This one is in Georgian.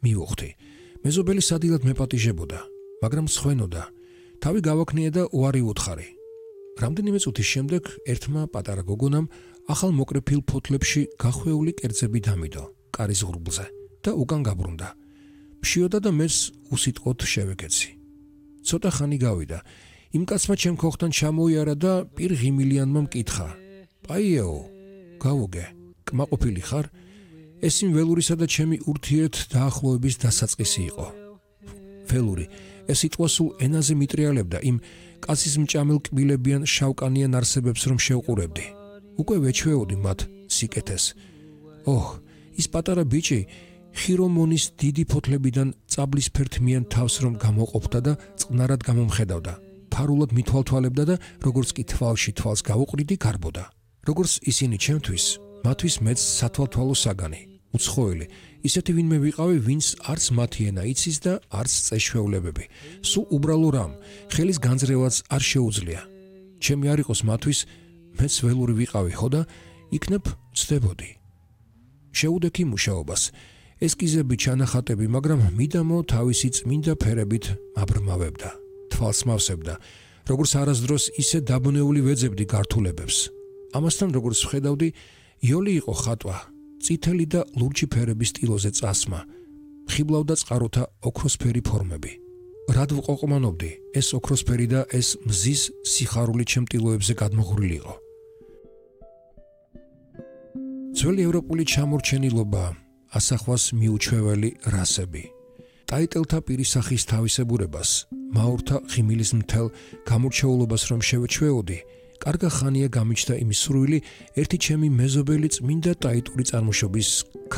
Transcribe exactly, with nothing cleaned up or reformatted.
მივუხდი. მეზობელი სადილად მეპატიჟებოდა, მაგრამ სხვენოდა. თავი გავაქნია და უარი უთხარი. რამდენიმე წუთის შემდეგ ერთმა პატარა გოგონამ ახალ მოკრეფილ ფოთლებში გახვეული კერძები დამიდო კარის ღრუბლზე და უკან გაბრუნდა. მშიოდა და მეც უსიტყვოდ შევეკეცი. ცოტა ხანი გავიდა. იმ კაცმა ჩემ ქოხთან ჩამოიარა და პირ ღიმილიანმა მკითხა: "პაიეო, გავუგე, კმაყოფილი ხარ?" ეს იმ ველურისა და ჩემი ურთიერთ დაახლოების დასაწყისი იყო. ველური, ეს სიტყვა სულ ენაზე მიტრიალებდა იმ კაცის მჭამელ კბილებიან შავკანიან არსებებს, რომ შევყურებდი. უკვე ვეჩვეოდი მათ სიკეთეს. ოჰ, ის პატარა ბიჭი ხირომონის დიდი ფოთლებიდან წაბლისფერ თმიან თავს რომ გამოყოფდა და წყნარად გამომხედავდა. ფარულად მithვალთვალებდა და როგორც კი თვალში თვალს გავუყრიდი, გარბოდა. როგორც ისინი ჩემთვის, მათთვის მეც სათვალთვალო საგანი, უცხოელი, ისეთი ვინმე ვიყავი, ვინც არც მათი ენა იცის და არც წესშეულებები. სულ უბრალო რამ, ხელის განძრევაც არ შეუძლია. ჩემი არ იყოს მათთვის, მეც ველური ვიყავი, ხო და იქნებ ვცდებოდი. შეუდექი მუშაობას. ესკიზები, ჩანახატები, მაგრამ მიდამო თავისი წმინდა ფერებით მაბრმავებდა, თვალს მავსებდა, როგორც არასდროს ისე დაბნეული ვეძებდი გართულებებს. ამასთან როგორც ვხედავდი, იოლი იყო ხატვა, წითელი და ლურჯი ფერების სტილოზე წასმა, ხიბლავდა წყაროთა ოქროსფერი ფორმები. რად ვყოყმანობდი, ეს ოქროსფერი და ეს მზის სიხარული ჩემ ტილოებზე გადმოღვრილი იყო. ძველი ევროპული ჩამორჩენილობა, ასახვას მიუჩვეველი რასები. ტაიტელთა პირისახის თავისებურებას, მაურთა ღიმილის მთელ გამორჩეულობას რომ შევეჩვეოდი, კარგა ხანია გამიჩნდა იმის სურვილი, ერთი ჩემი მეზობელი წმინდა ტაიტური წარმოშობის